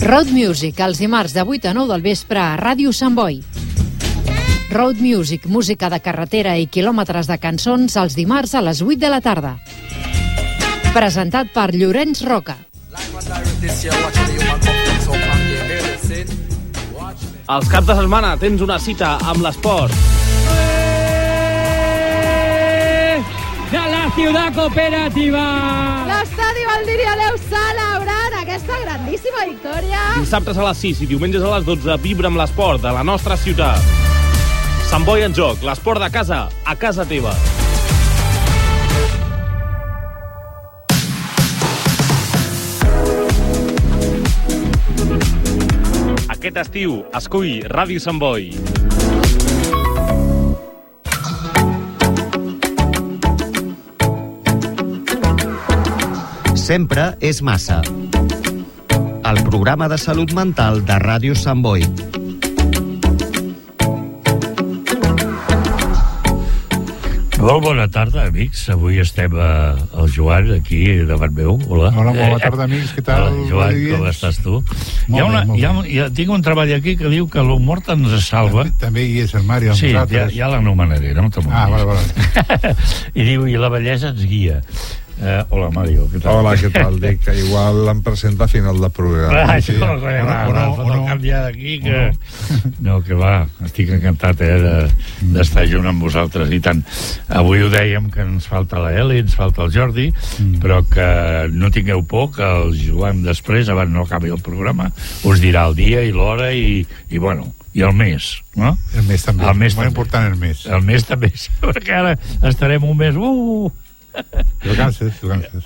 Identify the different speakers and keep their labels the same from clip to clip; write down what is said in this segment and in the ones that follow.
Speaker 1: Road Music, els dimarts de 8 a 9 del vespre a Ràdio Sant Boi. Road Music, música de carretera i quilòmetres de cançons els dimarts a les 8 de la tarda. Presentat per Llorenç Roca.
Speaker 2: Els caps de setmana tens una cita amb l'esport.
Speaker 3: De la Ciutat Cooperativa.
Speaker 4: L'Estadi Valdiria Deu celebrant aquesta grandíssima victòria.
Speaker 2: Dissabtes a les 6 i diumenges a les 12 vibra amb l'esport de la nostra ciutat. Sant Boi en joc, l'esport de casa, a casa teva. Aquest estiu, escull Ràdio Sant Boi.
Speaker 5: Sempre és massa. El programa de salut mental de Ràdio Sant Boi.
Speaker 6: Molt bona tarda, amics. Avui estem el Joan aquí davant meu. Hola.
Speaker 7: Hola, bona tarda, amics. Què tal?
Speaker 6: Hola, Joan, com estàs tu?
Speaker 7: Molt
Speaker 6: bé. Tinc un treball aquí que diu que l'humor ens salva.
Speaker 7: També hi és el Mario amb
Speaker 6: sí,
Speaker 7: nosaltres.
Speaker 6: Ja l'anomenaré, no te moguis.
Speaker 7: Vale.
Speaker 6: I diu, i la bellesa ens guia. Hola, Mario, què tal?
Speaker 8: Hola, què tal? Dic que igual em presenta a final del programa.
Speaker 6: Sí. No canviar d'aquí que... No, que va, estic encantat d'estar junt amb vosaltres i tant. Avui ho dèiem que ens falta la Eli, ens falta el Jordi, però que no tingueu por que el Joan després, abans no acabi el programa, us dirà el dia i l'hora i bueno, i el mes, no?
Speaker 7: El mes també, molt important el mes.
Speaker 6: El mes també, sí, perquè ara estarem un mes...
Speaker 7: Vacances.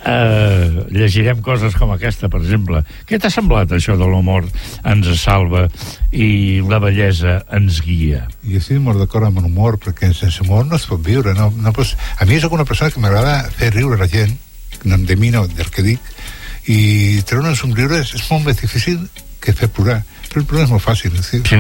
Speaker 6: Llegirem coses com aquesta, per exemple. Què t'ha semblat això de l'humor ens salva i la bellesa ens guia?
Speaker 7: Jo estic molt d'acord amb l'humor, perquè sense humor no es pot viure. No pots... A mi soc una persona que m'agrada fer riure la gent, de mi no, del que dic, i treure un somriure és molt més difícil que fer plorar. Però el plorar és molt fàcil.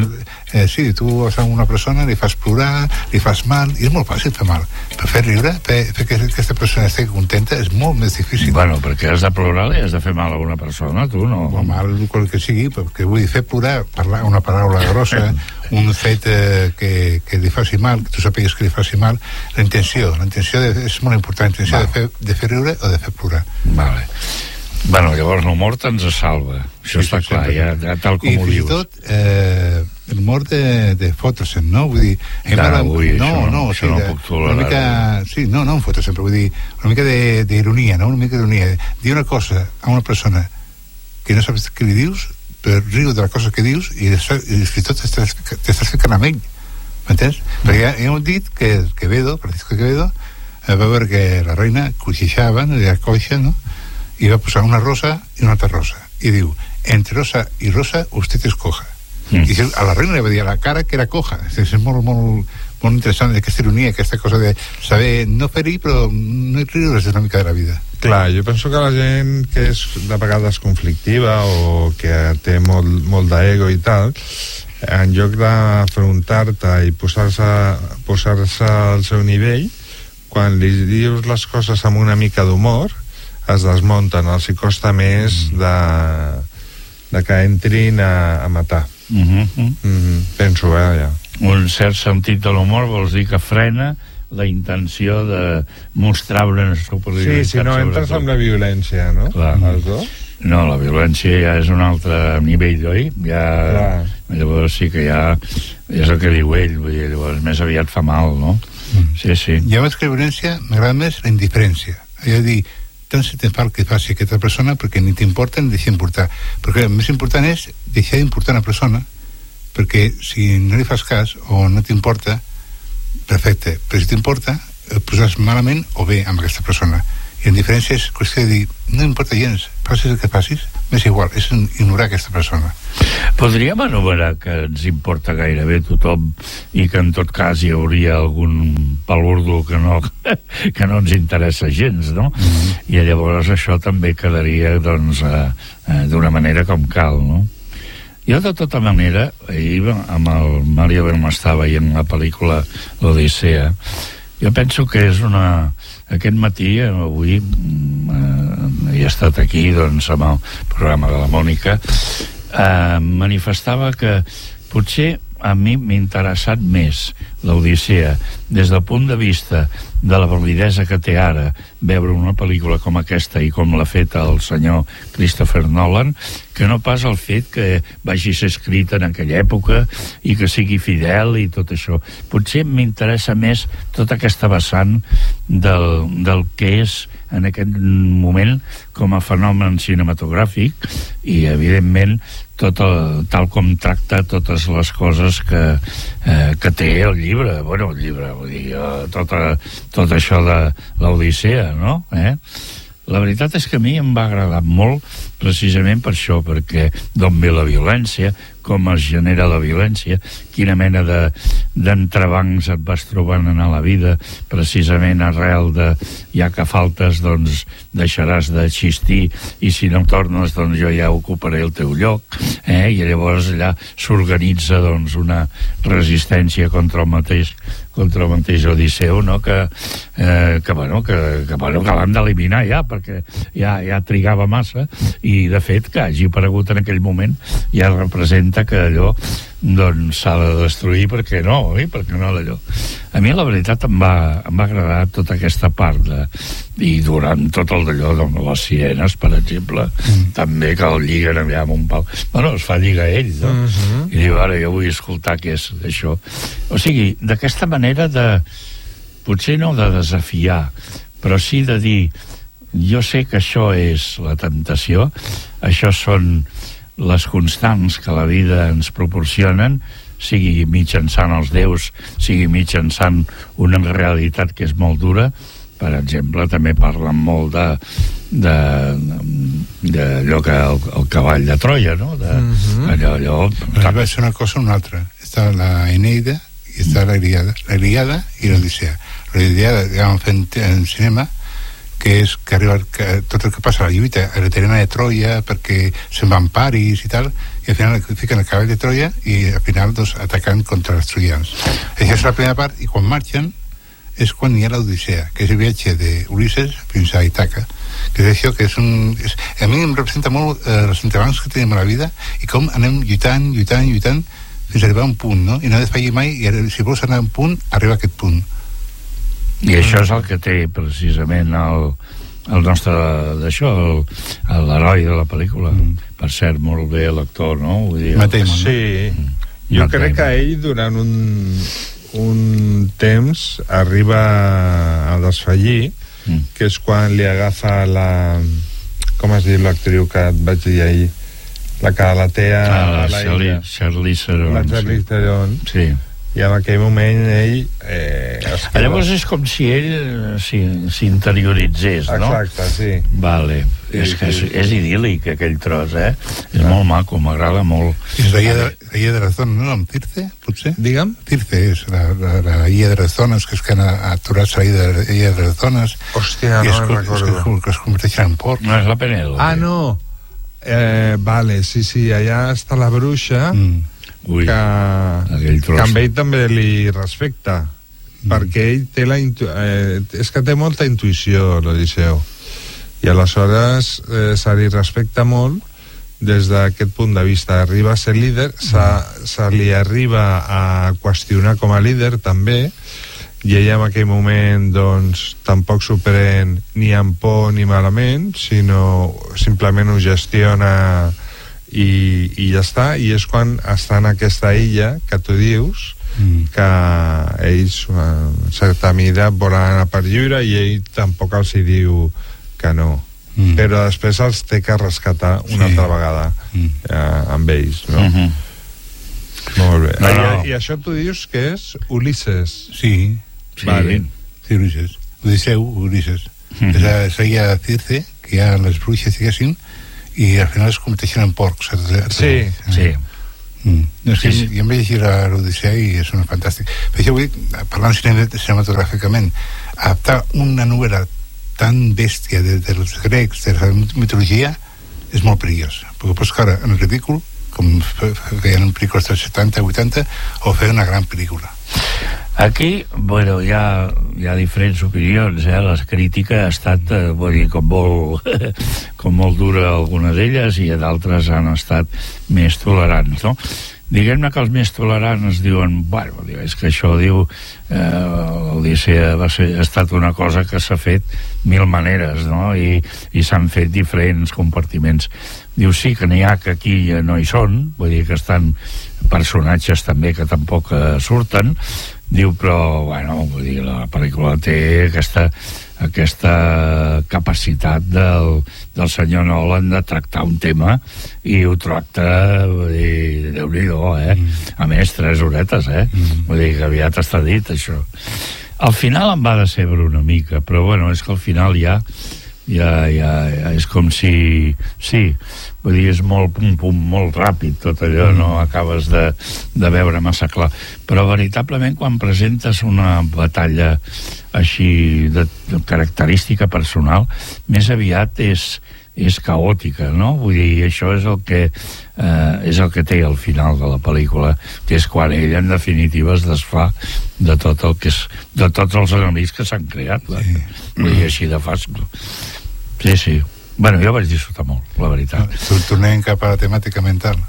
Speaker 7: Sí, tu vas a una persona, li fas plorar, li fas mal, i és molt fàcil fer mal. Però fer riure, fer que aquesta persona estigui contenta, és molt més difícil.
Speaker 6: Bueno, perquè has de plorar i has de fer mal a una persona, tu no...
Speaker 7: O mal, qual que sigui, perquè vull dir, fer plorar, parlar una paraula grossa, un fet que li faci mal, que tu sàpigues que li faci mal, la intenció és molt important, la intenció de fer riure o de fer plorar.
Speaker 6: Vale. Bueno, llavors l'humor ens salva. Això està clar, ja tal com ho dius.
Speaker 7: I fins i tot l'humor de fotre-se'n, no? Vull dir...
Speaker 6: Això no puc tolerar.
Speaker 7: No en fotre-se'n, però vull dir, una mica d'ironia, no? Una mica d'ironia. Dir una cosa a una persona que no saps què li dius, però riu de la cosa que dius i fins i tot t'estàs ficant amb ell. M'entens? Perquè ja hem dit que Francisco Quevedo, va veure que la reina coixejava, no? Era coixa, no? I va posar una rosa i una altra rosa i diu, entre rosa i rosa usted escoja. I a la reina li va dir a la cara que era coja. És molt, molt, molt interessant aquesta ironia, aquesta cosa de saber no ferir però no riure és una mica de la vida.
Speaker 8: Clar, jo penso que la gent que és de vegades conflictiva o que té molt d'ego i tal, en lloc d'afrontar-te i posar-se al seu nivell, quan li dius les coses amb una mica d'humor es desmunten, els hi costa més de que entrin a matar. Penso, ja.
Speaker 6: Un cert sentit de l'humor vols dir que frena la intenció de mostrar una superioritat.
Speaker 8: Sí, no entres amb la violència, no?
Speaker 6: Clar.
Speaker 8: Els dos?
Speaker 6: No, la violència ja és un altre nivell, oi? Llavors sí que ja és el que diu ell, vull dir, llavors més aviat fa mal, no? Sí.
Speaker 7: Ja veig que la violència m'agrada més la indiferència. És a dir, tant se te fa el que faci aquesta persona perquè ni t'importa ni deixa importar, perquè el més important és deixar d'importar una persona, perquè si no li fas cas o no t'importa, perfecte, però si t'importa et poses malament o bé amb aquesta persona. I la diferència és qüestió de dir, no importa gens, facis el que facis, m'és igual, és ignorar aquesta persona.
Speaker 6: Podríem anomenar que ens importa gairebé tothom i que en tot cas hi hauria algun palurdo que no ens interessa gens, no? I llavors això també quedaria doncs d'una manera com cal, no? Jo de tota manera ahir amb el Mario Bermestà veient la pel·lícula l'Odissea, jo penso que és aquest matí, avui he estat aquí doncs amb el programa de la Mònica, manifestava que potser a mi m'ha interessat més l'Odissea des del punt de vista de la validesa que té ara veure una pel·lícula com aquesta i com l'ha fet el senyor Christopher Nolan, que no pas el fet que vagi ser escrita en aquella època i que sigui fidel i tot això. Potser m'interessa més tota aquesta vessant del que és en aquest moment com a fenomen cinematogràfic i evidentment tal com tracta totes les coses que té el llibre, vull dir, tot això de l'Odissea, no? La veritat és que a mi em va agradar molt precisament per això, perquè d'on ve la violència, com es genera la violència, quina mena d'entrebancs et vas trobant en la vida, precisament arrel de ja que faltes, doncs deixaràs d'existir, i si no tornes, doncs jo ja ocuparé el teu lloc, i llavors allà s'organitza doncs una resistència contra el mateix Odisseu, no? que l'han d'eliminar ja, perquè ja trigava massa, i de fet que hagi aparegut en aquell moment ja representa que allò doncs s'ha de destruir, perquè no d'allò. A mi la veritat em va agradar tota aquesta part i durant tot el d'allò de les sirenes, per exemple, també que el lliguen allà amb un pal, es fa lligar ell, no? I diu, ara jo vull escoltar què és això. O sigui, d'aquesta manera potser no de desafiar, però sí de dir, jo sé que això és la temptació, això són les constants que la vida ens proporcionen, sigui mitjançant els déus, sigui mitjançant una realitat que és molt dura. Per exemple, també parlen molt d'allò que el cavall de Troia, no? Allò...
Speaker 7: Va ser una cosa o una altra. Està la Eneida i està la Ilíada i l'Odissea. La Ilíada, ja vam fer en cinema, que és que arriba tot el que passa a la lluita a la terrena de Troia perquè se'n van Paris i tal, i al final fiquen el cavall de Troia i al final doncs, atacant contra els troians. Això és la primera part, i quan marxen és quan hi ha l'Odissea, que és el viatge d'Ulisses fins a Ítaca, que és això que a mi em representa molt els entrebancs que tenim a la vida i com anem lluitant fins a arribar a un punt, no? I no desfallir mai, i si vols anar a un punt, arriba a aquest punt.
Speaker 6: I això és el que té precisament el nostre d'això, l'heroi de la pel·lícula. Per cert, molt bé l'actor, no? Vull dir,
Speaker 7: Matt Damon.
Speaker 8: Sí, jo crec que ell durant un temps arriba a desfallir, que és quan li agafa com es diu l'actriu que et vaig dir ahir, la que la té a la illa,
Speaker 6: Charlize Theron.
Speaker 8: La Charlize Theron.
Speaker 6: Sí.
Speaker 8: I en aquell moment ell
Speaker 6: llavors és com si ell s'interioritzés, no?
Speaker 8: Exacte, sí.
Speaker 6: Vale. És idíl·lic aquell tros, és molt maco, m'agrada molt.
Speaker 7: És la illa de les dones, no? Amb Circe, potser?
Speaker 8: Digue'm?
Speaker 7: Circe és la illa de les dones, que és que han aturat la illa de les dones.
Speaker 8: Hòstia, no me'n recordo.
Speaker 7: Que es converteixen en porc.
Speaker 6: No és la Penélope.
Speaker 8: Ah, no. Vale, sí, allà està la bruixa, que amb ell també li respecta, perquè ell té és que té molta intuïció, l'Odisseu, i aleshores se li respecta molt des d'aquest punt de vista. Arriba a ser líder, se li arriba a qüestionar com a líder també, i ella en aquell moment doncs tampoc s'ho pren ni amb por ni malament, sinó simplement ho gestiona i ja està. I és quan està en aquesta illa que tu dius que ells a certa mida volen anar per lliure i ell tampoc els hi diu que no, però després els té que rescatar una altra vegada amb ells, no? Molt bé. I això tu dius que és Ulisses?
Speaker 7: Sí.
Speaker 8: Vale.
Speaker 7: Sí, Ulisses. Ulisses. És la illa de Circe, que hi ha les bruixes, diguéssim, i al final es converteixen en porcs.
Speaker 6: Sí.
Speaker 7: No, és que jo em vaig llegir l'Odissea i és un fantàstic. Per això vull, parlant cinematogràficament, adaptar una novel·la tan bèstia dels grecs, de la mitologia, és molt perillós, perquè pots caure en el ridícul, com feien en pel·lícules dels 70, 80, o fer una gran pel·lícula.
Speaker 6: Aquí, bueno, hi ha diferents opinions, La crítica ha estat, vull dir, com molt dura alguna d'elles, i d'altres han estat més tolerants, no? Diguem-ne que els més tolerants diuen, bueno, és que això, diu, l'Odissea ha estat una cosa que s'ha fet mil maneres, no? I s'han fet diferents compartiments. Diu, sí, que n'hi ha que aquí no hi són, vull dir que estan personatges també que tampoc surten. Diu, però, bueno, vull dir, la pel·lícula té aquesta capacitat del senyor Nolan de tractar un tema, i ho tracta, vull dir, Déu-n'hi-do, A més, 3 horetes, Vull dir que aviat està dit, això. Al final em va decebre una mica, però, bueno, és que al final ja és com si... Sí, vull dir, és molt pum-pum, molt ràpid tot allò, no acabes de veure massa clar. Però veritablement quan presentes una batalla així de característica personal, més aviat és caòtica, no? Vull dir, això és el que té al final de la pel·lícula, que és quan ell en definitiva es desfà de tot el que és, de tots els enemics que s'han creat, vull dir, així de fàcil. Sí. Bueno, jo vaig disfrutar molt, la veritat.
Speaker 7: Tornem cap a la temàtica mental.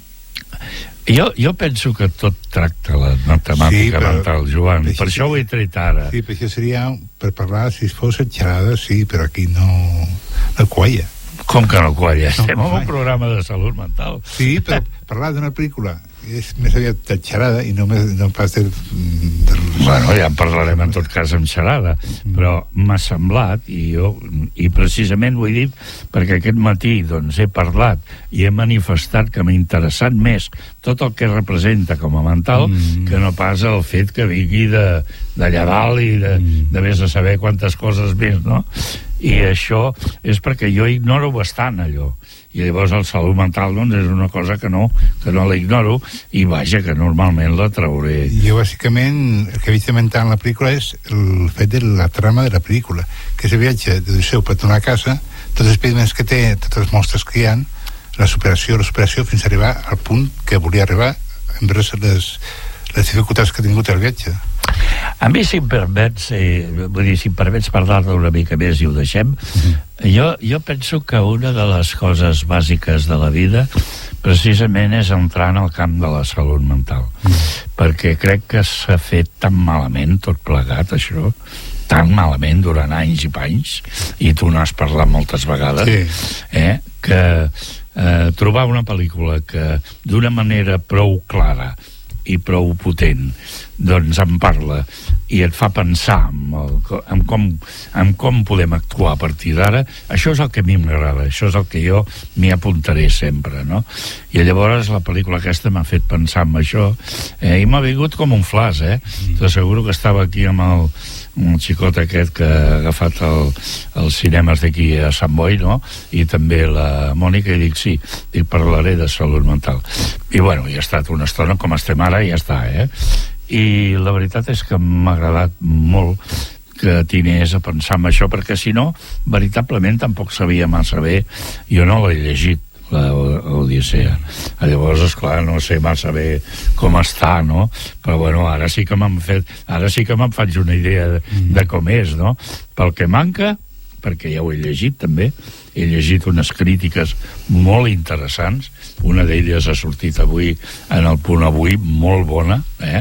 Speaker 6: Jo penso que tot tracta la temàtica mental, Joan. Per això ho he tret ara.
Speaker 7: Sí, però això seria per parlar, si fos xerrada, sí, però aquí no qualla.
Speaker 6: Com que no qualla? Estem en un programa de salut mental.
Speaker 7: Sí, però parlar d'una pel·lícula és més aviat de xerrada i no pas de...
Speaker 6: Bueno, ja en parlarem en tot cas amb xerrada, però m'ha semblat, i precisament ho he dit perquè aquest matí doncs he parlat i he manifestat que m'ha interessat més tot el que representa com a mental que no pas el fet que vingui d'allà dalt i de vés a saber quantes coses més, no? I això és perquè jo ignoro bastant allò, i llavors el salut mental doncs és una cosa que no la ignoro, i vaja, que normalment la trauré.
Speaker 7: Jo bàsicament el que veig de mental en la pel·lícula és el fet de la trama de la pel·lícula, que és el viatge d'Odisseu per tornar a casa, tots els pediments que té, tots els monstres que hi ha, la superació fins a arribar al punt que volia arribar envers les dificultats que ha tingut el viatge.
Speaker 6: A mi, si em permets parlar-ne una mica més i ho deixem, jo penso que una de les coses bàsiques de la vida precisament és entrar en el camp de la salut mental, perquè crec que s'ha fet tan malament tot plegat, això, tan malament durant anys i panys, i tu n'has parlat moltes vegades, que trobar una pel·lícula que d'una manera prou clara i prou potent doncs en parla i et fa pensar en com podem actuar a partir d'ara, això és el que a mi m'agrada, això és el que jo m'hi apuntaré sempre, no? I llavors la pel·lícula aquesta m'ha fet pensar en això, i m'ha vingut com un flash, t'asseguro que estava aquí amb el xicot aquest que ha agafat els cinemes d'aquí a Sant Boi, no? I també la Mònica, i dic, sí, parlaré de salut mental. I bueno, hi ha estat una estona com estem ara i ja està, I la veritat és que m'ha agradat molt que tingués a pensar en això, perquè si no, veritablement tampoc sabia massa bé, jo no l'he llegit, l'Odissea. Llavors, esclar, no sé massa bé com està, no? Però bueno, ara sí que me'n faig una idea de com és, no? Pel que manca, perquè ja ho he llegit també, he llegit unes crítiques molt interessants, una d'elles ha sortit avui en el Punt Avui, molt bona,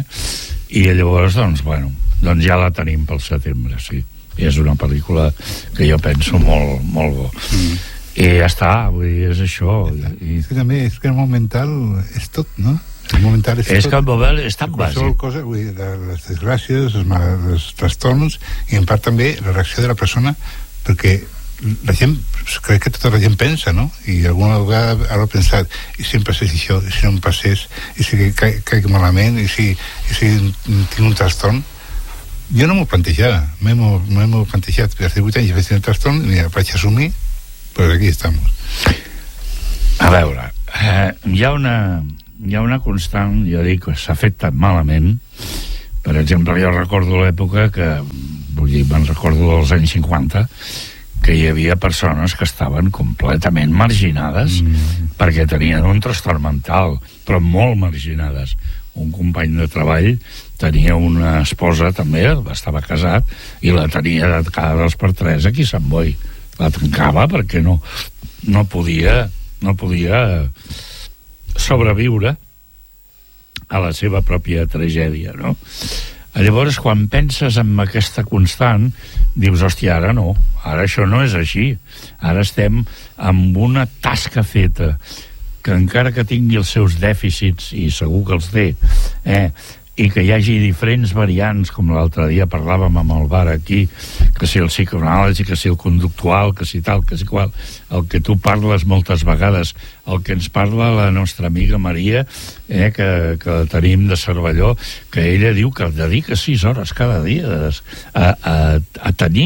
Speaker 6: i llavors, doncs ja la tenim pel setembre, sí. És una pel·lícula que jo penso molt, molt bo. I ja està, vull dir, és això.
Speaker 7: És que també, és que el món mental és tot, no? El món mental és tot.
Speaker 6: És que el món és tan bàsic.
Speaker 7: Cosa, vull dir, les desgràcies, els trastorns, i en part també la reacció de la persona, perquè la gent, crec que tota la gent pensa, no? I alguna vegada haurà pensat, i si em passés això, i si no em passés, i si caic malament, i si tinc un trastorn. Jo no m'ho plantejava, m'ho plantejat, per 18 anys vaig tenir el trastorn, i el vaig assumir, però aquí estem.
Speaker 6: A veure, hi ha una constant, jo dic, s'ha fet tan malament. Per exemple, jo recordo l'època que, vull dir, me'n recordo dels anys 50, que hi havia persones que estaven completament marginades perquè tenien un trastorn mental, però molt marginades. un company de treball, tenia una esposa també, estava casat, i la tenia cada 2 per 3 aquí a Sant Boi. La tancava perquè no podia sobreviure a la seva pròpia tragèdia, no? Llavors, quan penses en aquesta constant, dius, hòstia, ara no, ara això no és així. Ara estem amb una tasca feta, que encara que tingui els seus dèficits, i segur que els té, i que hi hagi diferents variants, com l'altre dia parlàvem amb el bar aquí, que si el psicoanàlisi, que si el conductual, que si tal, que si qual, el que tu parles moltes vegades, el que ens parla la nostra amiga Maria, que tenim de Cervelló, que ella diu que dedica 6 hores cada dia a tenir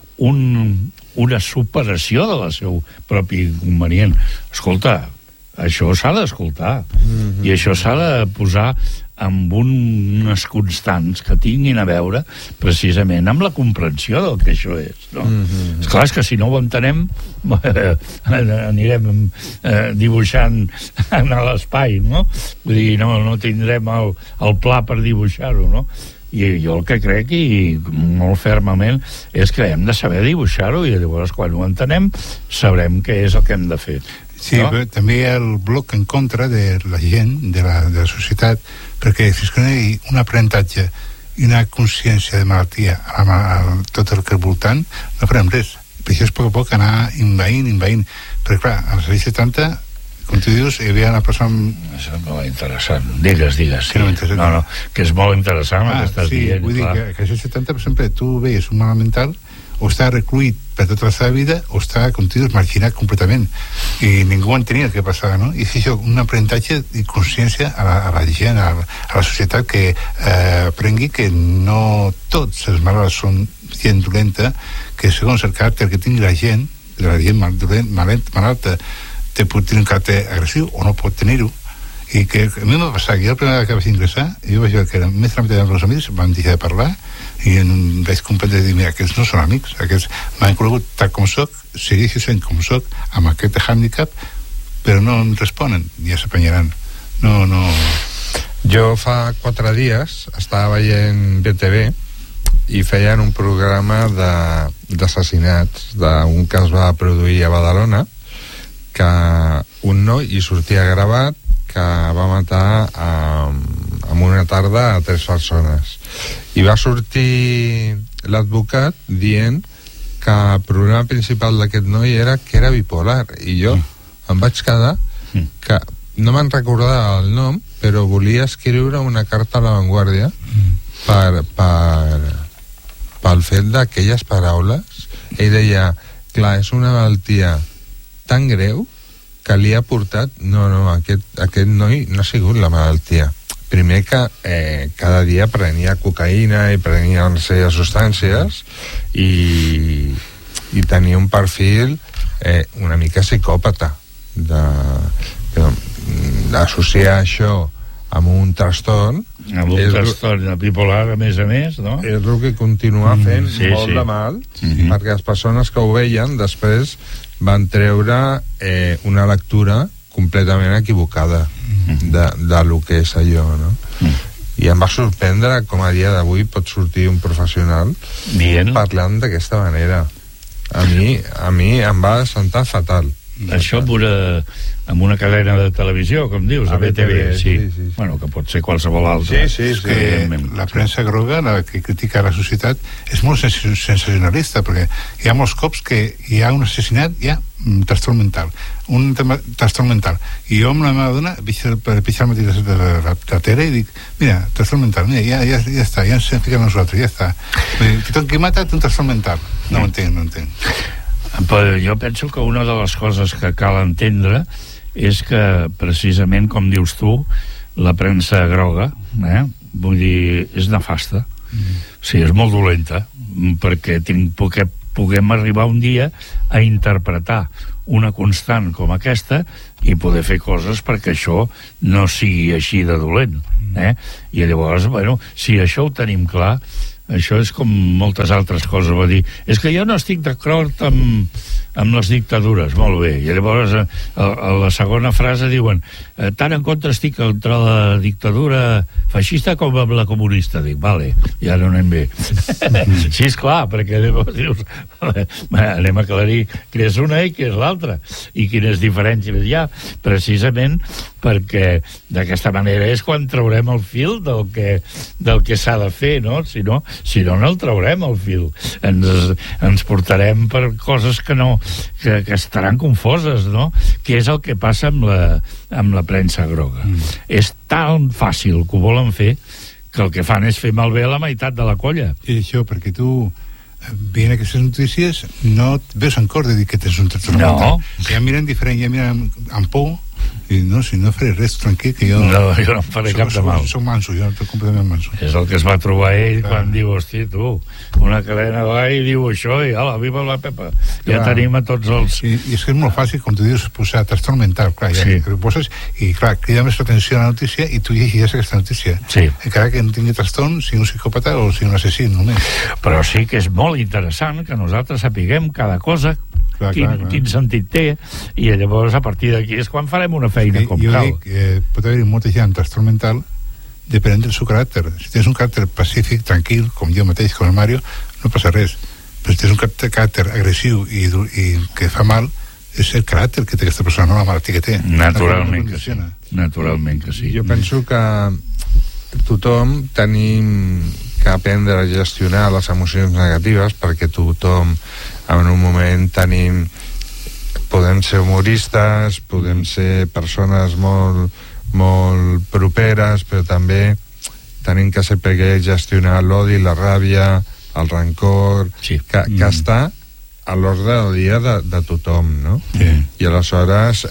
Speaker 6: una superació de la seu propi inconvenient. Escolta, això s'ha d'escoltar, i això s'ha de posar amb unes constants que tinguin a veure precisament amb la comprensió del que això és, no? Esclar, és que si no ho entenem anirem dibuixant en l'espai, no? Vull dir, no tindrem el pla per dibuixar-ho, no? I jo el que crec, i molt fermament, és que hem de saber dibuixar-ho, i llavors quan ho entenem sabrem què és el que hem de fer.
Speaker 7: Sí, no? Però també hi ha el bloc en contra de la gent, de la societat, perquè fins que no hi ha un aprenentatge i una consciència de malaltia a tot el que és voltant, no farem res. Per això és a poc anar invaint. Perquè clar, als anys 70, com tu dius, hi havia una persona...
Speaker 6: Això és molt interessant. Digues.
Speaker 7: Sí.
Speaker 6: No, que és molt interessant el que estàs dient.
Speaker 7: Sí, vull dir que als anys 70, per exemple, tu veies un mal mental, o està recluït per tota la seva vida, o està, com tu dius, marginat completament, i ningú entenia el que passava, no? I és això, un aprenentatge i consciència a la gent, a la societat, que aprengui que no tots els malalts són gent dolenta, que segons el caràcter que tingui la gent malalta, pot tenir un caràcter agressiu o no pot tenir-ho. I que a mi m'ha passat que jo la primera vegada que vaig ingressar, jo vaig veure que més de la meitat dels amics van deixar de parlar, i vaig comprendre i dir, mira, aquests no són amics, aquests m'han conegut tal com soc, segueixo sent com soc, amb aquest hàndicap, però no em responen, ja s'apanyaran. No.
Speaker 8: Jo fa 4 dies estava veient BTV i feien un programa d'assassinats d'un que es va produir a Badalona, que un noi hi sortia gravat que va matar en una tarda a 3 persones, i va sortir l'advocat dient que el problema principal d'aquest noi era que era bipolar, i jo em vaig quedar que no me'n recordava el nom, però volia escriure una carta a La Vanguardia pel fet d'aquelles paraules. Ell deia, clar, és una malaltia tan greu que li ha portat... No, aquest noi no ha sigut la malaltia. Primer que cada dia prenia cocaïna i prenia una sèrie de substàncies i tenia un perfil una mica psicòpata d'associar això amb un trastorn,
Speaker 6: amb un trastorn bipolar a més, no?
Speaker 8: És el que continua fent molt de mal, perquè les persones que ho veien després van treure una lectura completament equivocada de lo que és allò, no? I em va sorprendre com a dia d'avui pot sortir un professional parlant d'aquesta manera. A mi em va sentar fatal.
Speaker 6: Això amb una cadena de televisió, com dius, a BTV, sí. Bueno, que pot ser qualsevol altra.
Speaker 7: Sí. La premsa groga, la que critica la societat, és molt sensacionalista, perquè hi ha molts cops que hi ha un assassinat, hi ha un trastorn mental. I jo amb la meva dona per pixar-me de la tele i dic, mira, trastorn mental, mira, ja està, ja ens hem ficat nosaltres, ja està. Tothom que mata té un trastorn mental. No ho entenc.
Speaker 6: Però jo penso que una de les coses que cal entendre és que precisament, com dius tu, la premsa groga, vull dir, és nefasta. O sigui, és molt dolenta, perquè puguem arribar un dia a interpretar una constant com aquesta i poder fer coses perquè això no sigui així de dolent. I llavors, bueno, si això ho tenim clar, això és com moltes altres coses. Va dir, és que jo no estic d'acord amb les dictadures. Molt bé. I llavors, a la segona frase diuen, tant en contra estic contra la dictadura feixista com amb la comunista. Dic, vale, ja no anem bé. Sí, esclar, perquè llavors dius, anem a aclarir què és una i què és l'altra, i quines diferències hi ha, precisament perquè d'aquesta manera és quan traurem el fil del que s'ha de fer, no? Si no el traurem el fil. Ens portarem per coses que estaran confoses, no? Què és el que passa amb la premsa groga? És tan fàcil que ho volen fer que el que fan és fer malbé la meitat de la colla.
Speaker 7: I això, perquè tu veient aquestes notícies no et veus en cor de dir que tens un trastorn mental. Ja miren diferent, ja miren amb por, i no, si no faré res, tranquil, que jo...
Speaker 6: No, jo no em faré cap de mal.
Speaker 7: Soc manso, jo estic completament manso.
Speaker 6: És el que es va trobar ell quan diu, hosti, tu, una cadena va i diu això, i ala, viva la Pepa. Ja tenim a tots els...
Speaker 7: I és que és molt fàcil, com tu dius, posar trastorn mental, clar, ja ho poses, i clar, crida més l'atenció a la notícia i tu llegeixes aquesta notícia. Sí. Encara que no tingui trastorn, sigui un psicòpata o sigui un assassí, només.
Speaker 6: Però sí que és molt interessant que nosaltres sapiguem cada cosa, quin sentit té, i llavors a partir d'aquí és quan farem una feina com cal.
Speaker 7: Jo dic, pot haver-hi molta gent amb trastorn mental depenent del seu caràcter. Si tens un caràcter pacífic, tranquil, com jo mateix, com el Mario, no passa res. Però si tens un caràcter agressiu i que fa mal, és el caràcter que té aquesta persona, no la malaltia que té.
Speaker 6: Naturalment que sí. Naturalment que sí.
Speaker 8: Jo penso que tothom tenim que aprendre a gestionar les emocions negatives, perquè tothom en un moment podem ser humoristes, podem ser persones molt properes, però també tenim que saber gestionar l'odi, la ràbia, el rancor, que està a l'ordre del dia de tothom, no? I aleshores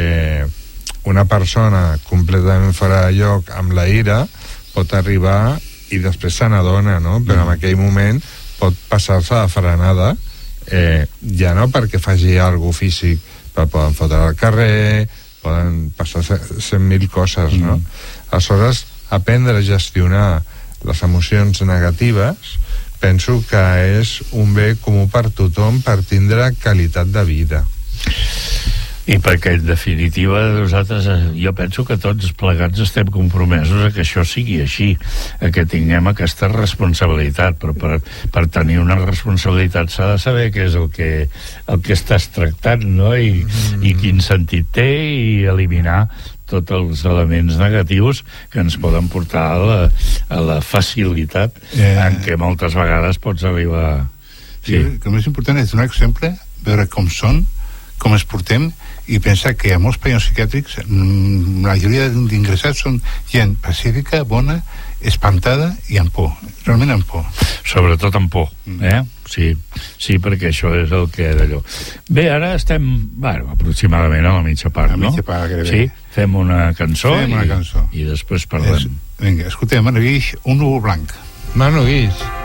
Speaker 8: una persona completament fora de lloc amb la ira pot arribar i després se n'adona, no? Però en aquell moment pot passar-se de frenada, ja no perquè faci alguna cosa físic, però poden fotre al carrer, poden passar 100.000 coses, no? Aleshores, aprendre a gestionar les emocions negatives penso que és un bé comú per tothom per tindre qualitat de vida.
Speaker 6: I perquè en definitiva nosaltres, jo penso que tots plegats estem compromesos a que això sigui així, a que tinguem aquesta responsabilitat, però per tenir una responsabilitat s'ha de saber què és el que estàs tractant, no? I quin sentit té, i eliminar tots els elements negatius que ens poden portar a la facilitat en què moltes vegades pots arribar.
Speaker 7: Sí, el més important és donar exemple, veure com són, com es portem, i pensar que a molts països psiquiàtrics la majoria d'ingressats són gent pacífica, bona, espantada i amb por, realment amb por.
Speaker 6: Sobretot amb por, Sí, perquè això és el que d'allò. Bé, ara estem, aproximadament a la mitja part, no?
Speaker 7: A mitja part, gairebé.
Speaker 6: Sí, fem una cançó, i després parlem.
Speaker 7: Vinga, escoltem Manu Guix, Un núvol blanc.
Speaker 8: Manu Guix.